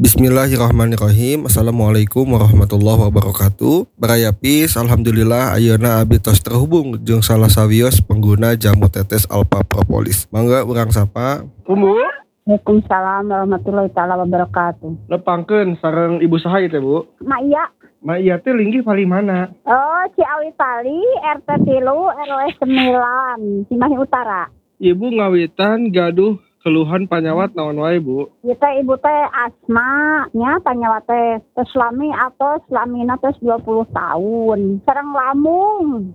Bismillahirrahmanirrahim. Assalamualaikum warahmatullahi wabarakatuh. Barayapis, alhamdulillah ayeuna abdi tos terhubung jeung salah sawios pengguna jamu tetes Alpha Propolis. Mangga urang sapa. Bu, Waalaikumsalam warahmatullahi taala wabarakatuh. lepangkeun sareng ibu saha ieu teh, Bu? Mak iya. Ma iya teh linggih pali mana? Oh, Ciawi Pali, RT 3, RW 9, Cimahi Utara. Ibu ngawitan gaduh keluhan panyawat naon wae, Bu? Ibu teh asma nya panyawat teh tos lami atau lamina tos 20 tahun. Sareng lambung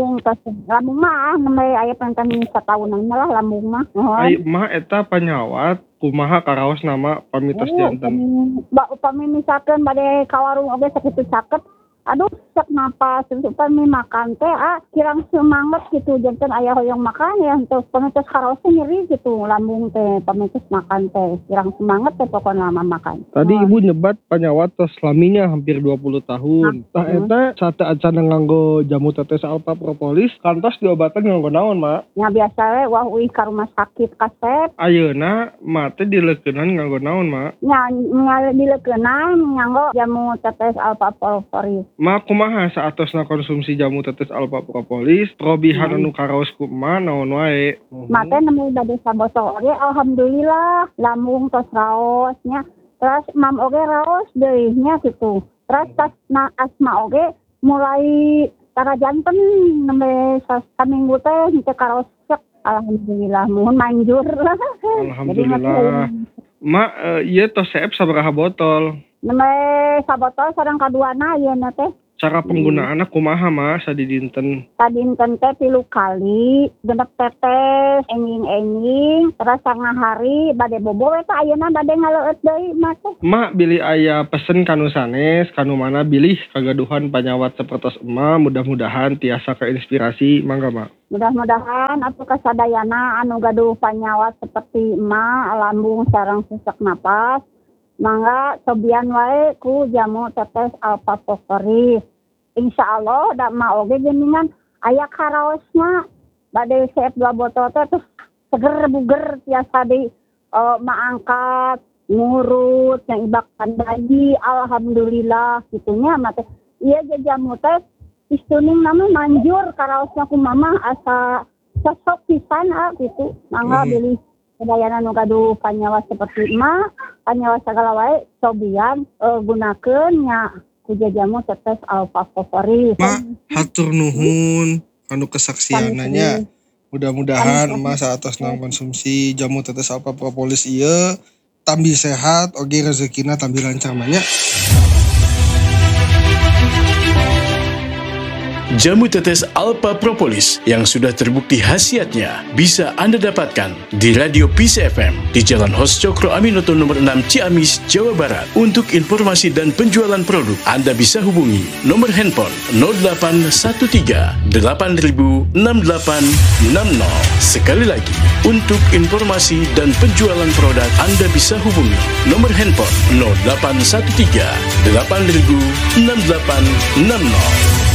mah nembe aya pengen satahunan lah lambung mah. Ai mah eta panyawat kumaha karaos nama pamitos janten. Upami misalkan bade ka warung oge sakitu caket. Aduh, sak napas, upami makan teh kirang semangat gitu, janten aya hoyong makan ya, terus pamitos karaosnya nyeri gitu, lambung teh, pamitos makan teh, kirang semangat teh pokoknya lama makan. Tadi ibu nyebat panyawat tos laminya hampir 20 tahun. Tah eta sate acan nganggo jamu tetes Alpha Propolis, kantos diobatan nganggo naon, Mak? Ya biasa we wah uih ka rumah sakit kasep. Ayeuna mah teh dileukeunnan nganggo naon, Mak? Nya dileukeunnan nganggo jamu tetes Alpha Propolis. Ma kumaha saatosna konsumsi jamu tetes Alpha Propolis, probihan anu karaos kumaha naon wae. Mate nemu bade sabotol oge alhamdulillah lambung tos raos nya. Terus mam oge raos deui nya gitu. Terus tas asma oge mulai tara janten nembe saminggu teh henteu karaos cek. Alhamdulillah mohon manjur. Alhamdulillah. Ma ieu tos seep sabaraha botol? Nembe sabotol sareng kaduana ieu na teh. Cara penggunaanna kumaha, Ma, sadidinten? Sadinten teh 3 kali, genep tetes, enging-enging, terus sanga hari bade bobo we teh ayeuna bade ngaleueut deui mah teh. Ma bilih aya pesen kanu sanes, kanu mana bilih kagaduhan panyawat sapertos emma, mudah-mudahan tiasa keinspirasi, mangga, Ma. Mudah-mudahan atuh kasadayana anu gaduh panyawat seperti emak, lambung sareng sesak napas. Mangga cobian wae ku jamu tetes Alpha Propolis. Insyaallah da mah oge geuningan aya karaosna bade seep 2 botol teh terus seger buger tiasa di maangkat ngurut yang ibakan bayi alhamdulillah gitunya mah teh. Ieu jamu teh istuning nama manjur karaosna ku mama asa cocok pisan gitu. Mangga bilih sedayana nu gaduh panyawat seperti emak, panyawat sagala wae cobian gunakeun nya ku jamu tetes Alpha Propolis. Ma, hatur nuhun anu kesaksiananya. Mudah-mudahan emas saatosna konsumsi jamu tetes Alpha Propolis ieu tambi sehat oge rezekina tambi lancar mah nya. Jamu tetes Alpha Propolis yang sudah terbukti khasiatnya bisa Anda dapatkan di Radio Peace FM di Jalan Hos Cokro Aminoto nomor 6 Ciamis, Jawa Barat. Untuk informasi dan penjualan produk, Anda bisa hubungi nomor handphone 0813 8000 6860. Sekali lagi, untuk informasi dan penjualan produk, Anda bisa hubungi nomor handphone 0813 8000 6860.